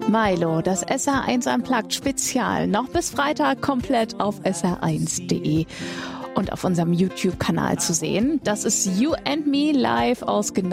Milo, das SR1 Unplugged Spezial, noch bis Freitag komplett auf sr1.de und auf unserem YouTube-Kanal zu sehen. Das ist You and Me live aus genau